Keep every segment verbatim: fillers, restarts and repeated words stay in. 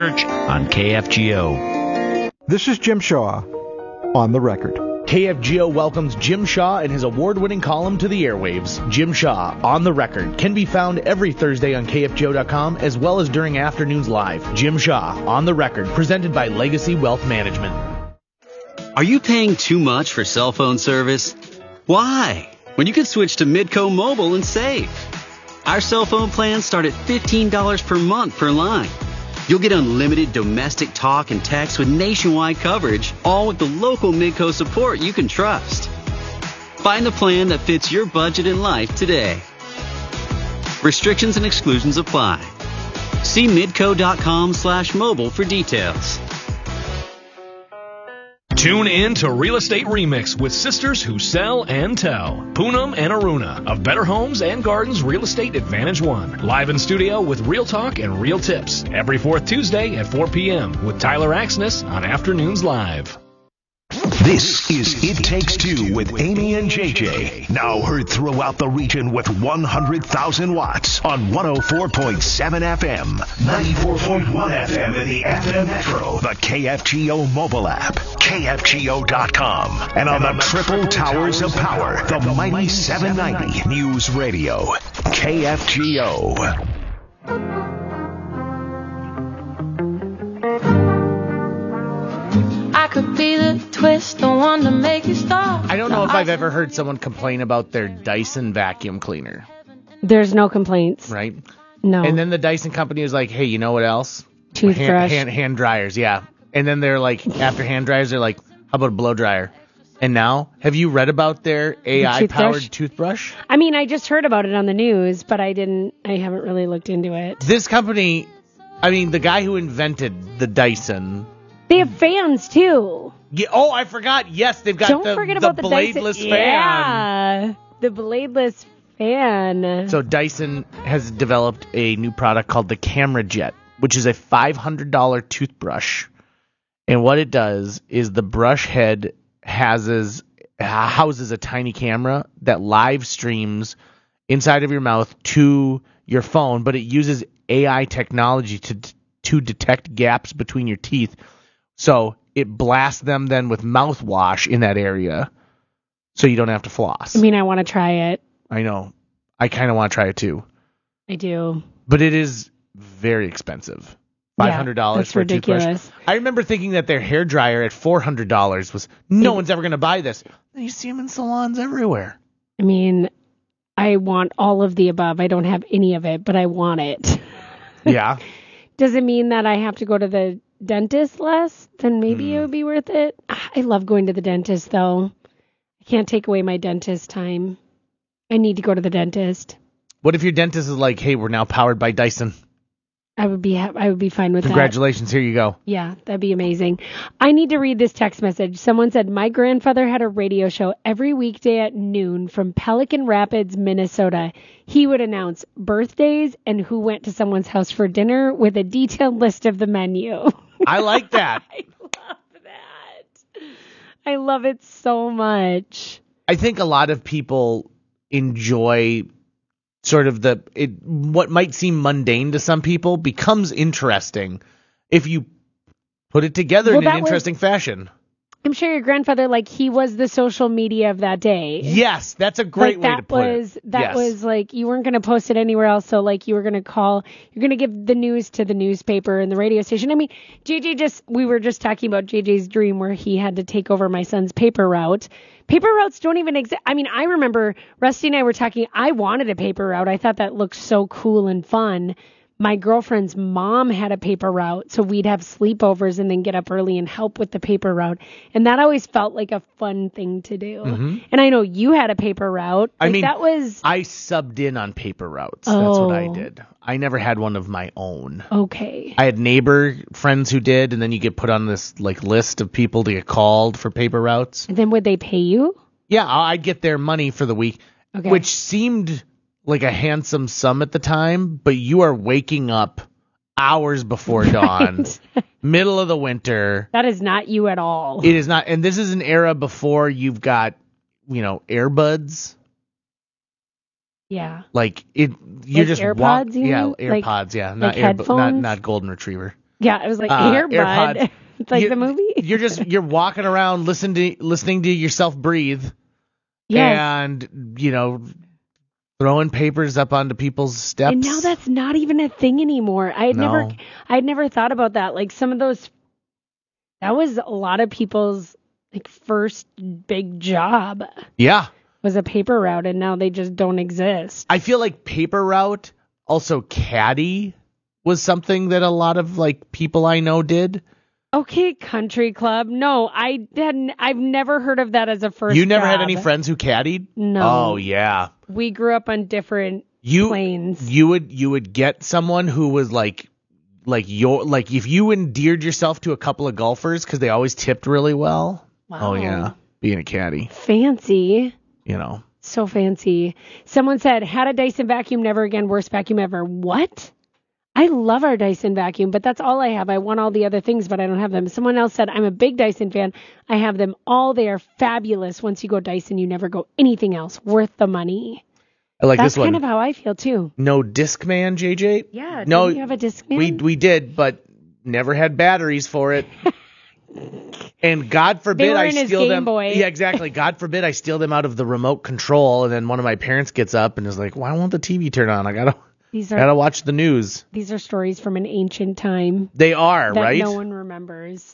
on K F G O. This is Jim Shaw on the record. K F G O welcomes Jim Shaw and his award-winning column to the airwaves. Jim Shaw, On the Record, can be found every Thursday on K F G O dot com as well as during afternoons live. Jim Shaw, On the Record, presented by Legacy Wealth Management. Are you paying too much for cell phone service? Why? When you can switch to Midco Mobile and save. Our cell phone plans start at fifteen dollars per month per line. You'll get unlimited domestic talk and text with nationwide coverage, all with the local Midco support you can trust. Find the plan that fits your budget and life today. Restrictions and exclusions apply. See midco dot com slash mobile for details. Tune in to Real Estate Remix with sisters who sell and tell. Poonam and Aruna of Better Homes and Gardens Real Estate Advantage One. Live in studio with real talk and real tips. Every fourth Tuesday at four p.m. with Tyler Axness on Afternoons Live. This is It Takes Two with Amy and J J. Now heard throughout the region with one hundred thousand watts on one oh four point seven F M, ninety-four point one F M in the F M Metro, the K F G O mobile app, K F G O dot com, and on the triple towers of power, the mighty seven ninety News Radio, K F G O. I could be the twist, the one to make you stop. I don't know if I've ever heard someone complain about their Dyson vacuum cleaner. There's no complaints. Right? No. And then the Dyson company was like, hey, you know what else? Toothbrush. Hand, hand, hand dryers, yeah. And then they're like, after hand dryers, they're like, how about a blow dryer? And now, have you read about their A I-powered toothbrush? toothbrush? I mean, I just heard about it on the news, but I didn't, I haven't really looked into it. This company, I mean, the guy who invented the Dyson... They have fans, too. Yeah, oh, I forgot. Yes, they've got Don't the, forget the about the bladeless Dyson. fan. Yeah, the bladeless fan. So Dyson has developed a new product called the Camera Jet, which is a five hundred dollars toothbrush. And what it does is the brush head houses, houses a tiny camera that live streams inside of your mouth to your phone, but it uses A I technology to to detect gaps between your teeth. So it blasts them then with mouthwash in that area so you don't have to floss. I mean, I want to try it. I know. I kind of want to try it too. I do. But it is very expensive. five hundred dollars yeah, for a ridiculous. toothbrush. I remember thinking that their hair dryer at four hundred dollars was, no one's ever going to buy this. You see them in salons everywhere. I mean, I want all of the above. I don't have any of it, but I want it. Yeah. Does it mean that I have to go to the dentist less? Then maybe mm. it would be worth it. I love going to the dentist, though. I can't take away my dentist time. I need to go to the dentist. What if your dentist is like, hey, we're now powered by Dyson? I would be I would be fine with Congratulations, that. Here you go. Yeah, that'd be amazing. I need to read this text message. Someone said, my grandfather had a radio show every weekday at noon from Pelican Rapids, Minnesota. He would announce birthdays and who went to someone's house for dinner with a detailed list of the menu. I like that. I love that. I love it so much. I think a lot of people enjoy sort of the it, what might seem mundane to some people becomes interesting if you put it together well, in an interesting was, fashion. I'm sure your grandfather, like, he was the social media of that day. Yes, that's a great like, way to put was, it. That yes. was like, you weren't going to post it anywhere else. So, like, you were going to call, you're going to give the news to the newspaper and the radio station. I mean, J J just, we were just talking about J J's dream where he had to take over my son's paper route. Paper routes don't even exist. I mean, I remember Rusty and I were talking, I wanted a paper route. I thought that looked so cool and fun. My girlfriend's mom had a paper route, so we'd have sleepovers and then get up early and help with the paper route. And that always felt like a fun thing to do. Mm-hmm. And I know you had a paper route. Like, I mean, that was... I subbed in on paper routes. Oh. That's what I did. I never had one of my own. Okay. I had neighbor friends who did, and then you get put on this like list of people to get called for paper routes. And then would they pay you? Yeah, I'd get their money for the week, okay. which seemed like a handsome sum at the time, but you are waking up hours before dawn, right. Middle of the winter. That is not you at all. It is not. And this is an era before you've got, you know, earbuds. Yeah. Like it, you're like just AirPods, walk, you yeah, mean? AirPods, like, yeah, not like Air, not headphones? not Golden Retriever. Yeah, it was like Uh, Airbud. AirPods. It's like You- the movie. You're just you're walking around listening to listening to yourself breathe, Yes. and you know, throwing papers up onto people's steps. And now that's not even a thing anymore. I had No. never I had never thought about that. Like some of those that was a lot of people's like first big job yeah. was a paper route, and now they just don't exist. I feel like paper route, also caddy, was something that a lot of like people I know did. Okay, country club. No, I hadn't I've never heard of that as a first You never had job. any friends who caddied? No. Oh yeah. We grew up on different You planes. you would you would get someone who was like like your like if you endeared yourself to a couple of golfers because they always tipped really well. Wow. Oh yeah, being a caddy, Fancy. you know. So fancy. Someone said, had a Dyson vacuum, never again, worst vacuum ever. What? I love our Dyson vacuum, but that's all I have. I want all the other things, but I don't have them. Someone else said, I'm a big Dyson fan. I have them all. They are fabulous. Once you go Dyson, you never go anything else. Worth the money. I like That's this one. kind of how I feel too. No Discman, J J. Yeah. No, didn't you have a Discman? we we did, but never had batteries for it. And God forbid were I in his steal Game them. Boy. Yeah, exactly. God forbid I steal them out of the remote control, and then one of my parents gets up and is like, "Why won't the T V turn on? I gotta These are gotta watch the news." these are stories from an ancient time They are that right. no one remembers.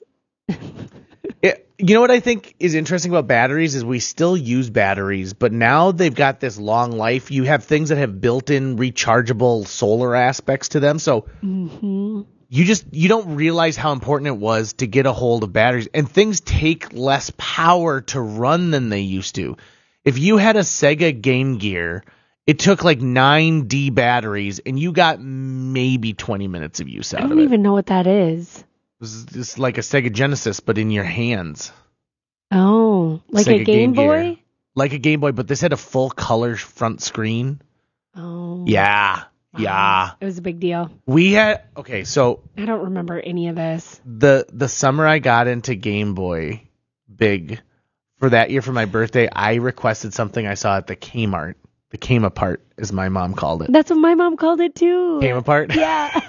It, you know what I think is interesting about batteries is we still use batteries, but now they've got this long life. You have things that have built-in rechargeable solar aspects to them, so Mm-hmm. you just you don't realize how important it was to get a hold of batteries, and things take less power to run than they used to. If you had a Sega Game Gear, it took like nine D batteries, and you got maybe twenty minutes of use I out of don't it. even know what that is. It was just like a Sega Genesis, but in your hands. Oh, like Sega a Game, Game Gear. Boy? Like a Game Boy, but this had a full color front screen. Oh. Yeah, yeah. It was a big deal. We had okay, so I don't remember any of this. the the summer I got into Game Boy big for that year for my birthday, I requested something I saw at the Kmart. The Came Apart, as my mom called it. That's what my mom called it too. Came Apart? Yeah.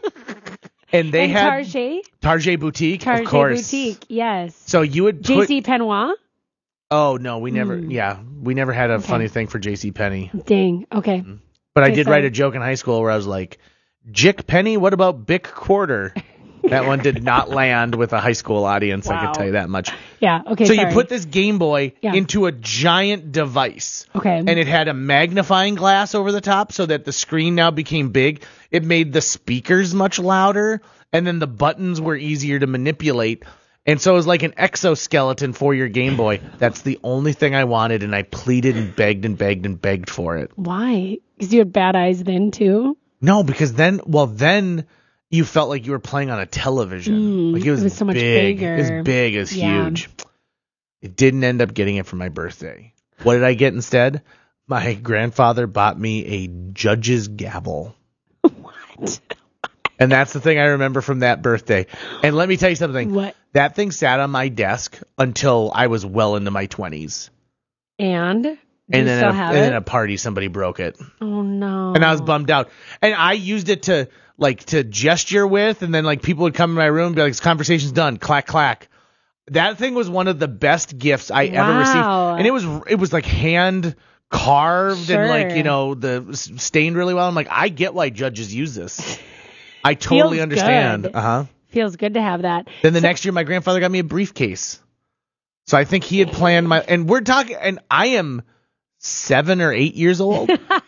And they and had Target. Target Boutique, Target of course. Boutique, yes. So you would J put C Penoir? Oh no, we never Mm. yeah, we never had a Okay. funny thing for J C Penney. Dang. Okay. But I Okay, did sorry. write a joke in high school where I was like, Jick Penny, what about Bic Quarter? That one did not land with a high school audience, I Wow. could tell you that much. Yeah. Okay. so sorry. you put this Game Boy Yeah. into a giant device. Okay. And it had a magnifying glass over the top so that the screen now became big. It made the speakers much louder, and then the buttons were easier to manipulate. And so it was like an exoskeleton for your Game Boy. That's the only thing I wanted, and I pleaded and begged and begged and begged for it. Why? Because you had bad eyes then too. No, because then, well, then you felt like you were playing on a television. Mm, like it was, it was so much big. bigger. It was big. It was Yeah. huge. It didn't end up getting it for my birthday. What did I get instead? My grandfather bought me a judge's gavel. What? And that's the thing I remember from that birthday. And let me tell you something. What? That thing sat on my desk until I was well into my twenties. And? Do And you then, still at a, have and it? then at a party, somebody broke it. Oh no. And I was bummed out. And I used it to like to gesture with, and then like people would come in my room and be like, "This conversation's done." Clack clack. That thing was one of the best gifts I ever Wow. received, and it was it was like hand carved and like Sure. you know the s- stained really well. I'm like, I get why judges use this. I totally Feels understand. good. Uh huh. Feels good to have that. Then the next year, my grandfather got me a briefcase. So I think he had planned my, and we're talking, and I am seven or eight years old.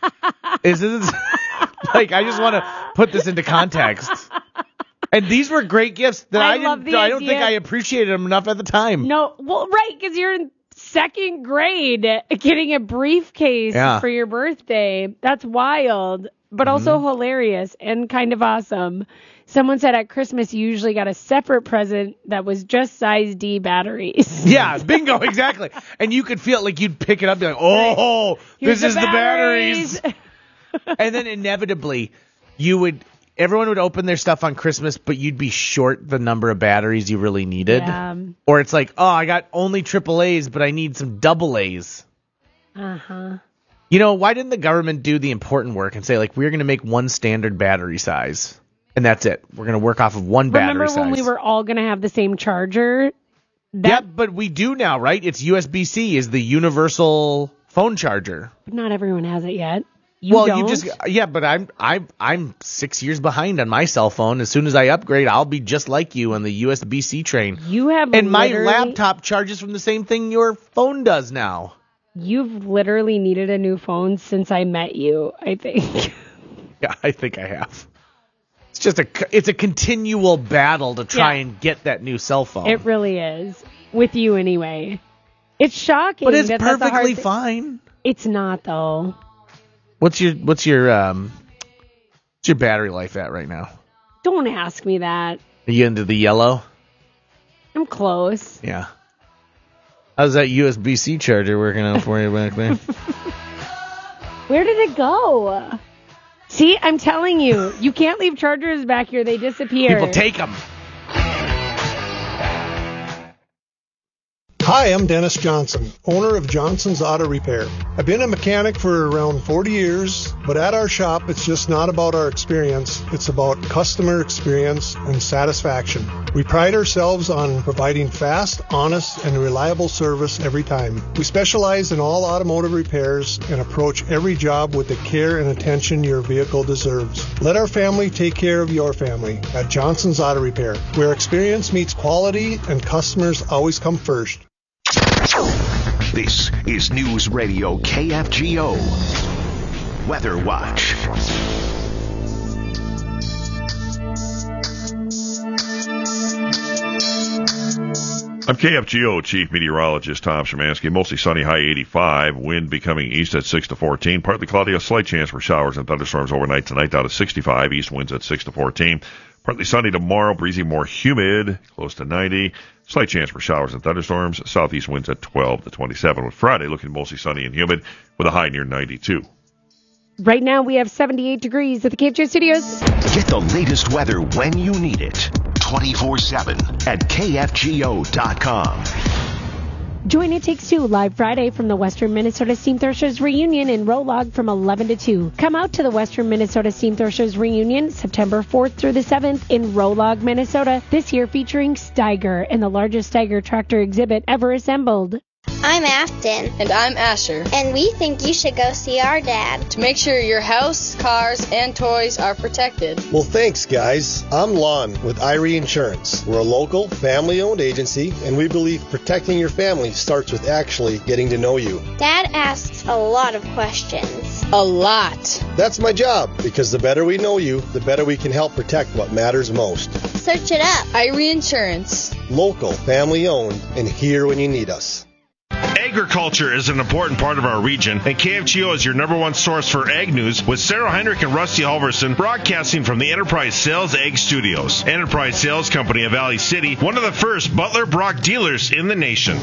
Is this like I just want to put this into context? And these were great gifts that I I, love didn't. the I don't think idea. I appreciated them enough at the time. No, well, right, because you're in second grade getting a briefcase Yeah. for your birthday. That's wild, but also Mm-hmm. hilarious and kind of awesome. Someone said at Christmas you usually got a separate present that was just size D batteries. Yeah, bingo, exactly. And you could feel it, like you'd pick it up and be like, oh, Here's this is the batteries. And then inevitably, you would, everyone would open their stuff on Christmas, but you'd be short the number of batteries you really needed. Yeah. Or it's like, oh, I got only triple A's, but I need some double A's. Uh-huh. You know, why didn't the government do the important work and say, like, we're going to make one standard battery size? And that's it. We're going to work off of one battery Remember size. when we were all going to have the same charger? That, yeah, but we do now, right? It's U S B C is the universal phone charger. But not everyone has it yet. You well, don't? you just yeah, but I'm I'm I'm six years behind on my cell phone. As soon as I upgrade, I'll be just like you on the U S B C train. You have and my literally- laptop charges from the same thing your phone does now. You've literally needed a new phone since I met you, I think. Yeah, I think I have. It's just a it's a continual battle to try Yeah. and get that new cell phone. It really is. With you anyway. It's shocking. But it's that that's a hard perfectly thi- fine. It's not though. What's your what's your um what's your battery life at right now? Don't ask me that. Are you into the yellow? I'm close. Yeah. How's that U S B C charger working out for you back there? Where did it go? See, I'm telling you, you can't leave chargers back here. They disappear. People take them. Hi, I'm Dennis Johnson, owner of Johnson's Auto Repair. I've been a mechanic for around forty years, but at our shop, it's just not about our experience. It's about customer experience and satisfaction. We pride ourselves on providing fast, honest, and reliable service every time. We specialize in all automotive repairs and approach every job with the care and attention your vehicle deserves. Let our family take care of your family at Johnson's Auto Repair, where experience meets quality and customers always come first. This is News Radio K F G O Weather Watch. I'm K F G O Chief Meteorologist Tom Szymanski. Mostly sunny, high eighty-five. Wind becoming east at six to fourteen. Partly cloudy, a slight chance for showers and thunderstorms overnight tonight, down to sixty-five. East winds at six to fourteen. Partly sunny tomorrow, breezy, more humid, close to ninety. Slight chance for showers and thunderstorms. Southeast winds at twelve to twenty-seven. With Friday looking mostly sunny and humid with a high near ninety-two. Right now we have seventy-eight degrees at the K F G O studios. Get the latest weather when you need it. twenty-four seven at K F G O dot com. Join It Takes Two live Friday from the Western Minnesota Steam Threshers reunion in Rolog from eleven to two. Come out to the Western Minnesota Steam Threshers reunion September fourth through the seventh in Rolog, Minnesota. This year featuring Steiger and the largest Steiger tractor exhibit ever assembled. I'm Afton. And I'm Asher. And we think you should go see our dad. To make sure your house, cars, and toys are protected. Well, thanks, guys. I'm Lon with Irie Insurance. We're a local, family-owned agency, and we believe protecting your family starts with actually getting to know you. Dad asks a lot of questions. A lot. That's my job, because the better we know you, the better we can help protect what matters most. Search it up. Irie Insurance. Local, family-owned, and here when you need us. Agriculture is an important part of our region, and K F G O is your number one source for ag news, with Sarah Heinrich and Rusty Halverson broadcasting from the Enterprise Sales Ag Studios. Enterprise Sales Company of Valley City, one of the first Butler Brock dealers in the nation.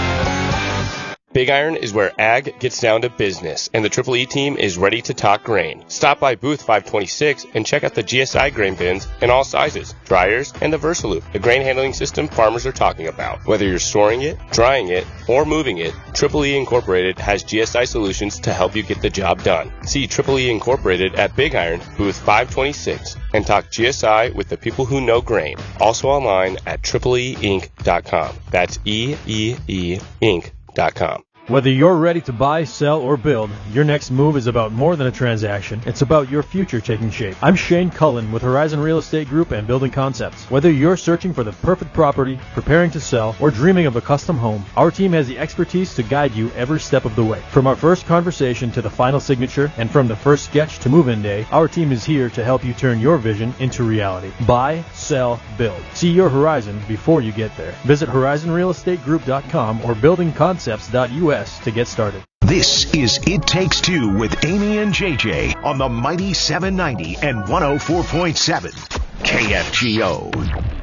Big Iron is where ag gets down to business, and the Triple E team is ready to talk grain. Stop by booth five twenty-six and check out the G S I grain bins in all sizes, dryers, and the Versaloop, the grain handling system farmers are talking about. Whether you're storing it, drying it, or moving it, Triple E Incorporated has G S I solutions to help you get the job done. See Triple E Incorporated at Big Iron, booth five twenty-six, and talk G S I with the people who know grain. Also online at triple e inc dot com. That's E E E Inc dot com. Whether you're ready to buy, sell, or build, your next move is about more than a transaction. It's about your future taking shape. I'm Shane Cullen with Horizon Real Estate Group and Building Concepts. Whether you're searching for the perfect property, preparing to sell, or dreaming of a custom home, our team has the expertise to guide you every step of the way. From our first conversation to the final signature, and from the first sketch to move-in day, our team is here to help you turn your vision into reality. Buy, sell, build. See your horizon before you get there. Visit horizon real estate group dot com or building concepts dot U S to get started. This is It Takes Two with Amy and J J on the mighty seven ninety and one oh four point seven K F G O.